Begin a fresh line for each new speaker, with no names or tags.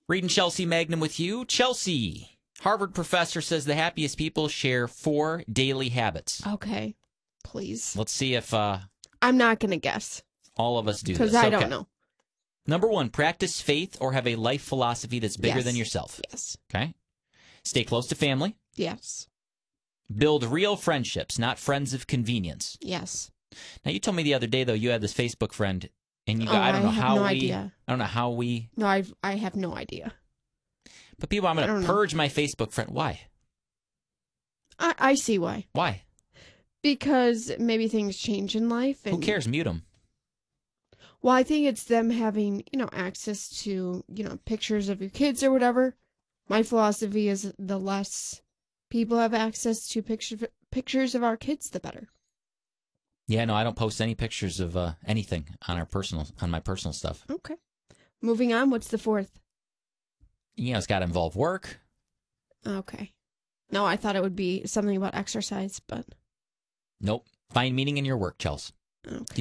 Reading Chelsea Magnum with you. Chelsea, Harvard professor says the happiest people share 4 daily habits.
Okay, please.
Let's see if
I'm not going to guess.
all of us do this.
Because I don't know.
Number 1, practice faith or have a life philosophy that's bigger than yourself.
Yes.
Okay. Stay close to family.
Yes.
Build real friendships, not friends of convenience.
Yes.
Now, you told me the other day, though, you had this Facebook friend, and you go, I don't know how we...
No, I have no idea.
But people, I'm going to purge my Facebook friend. Why?
I see why.
Why?
Because maybe things change in life. And,
who cares? Mute them.
Well, I think it's them having, access to, pictures of your kids or whatever. My philosophy is the less people have access to pictures of our kids, the better.
Yeah, no, I don't post any pictures of anything on my personal stuff.
Okay. Moving on, what's the 4th?
It's got to involve work.
Okay. No, I thought it would be something about exercise, but...
Nope. Find meaning in your work, Chels.
Okay.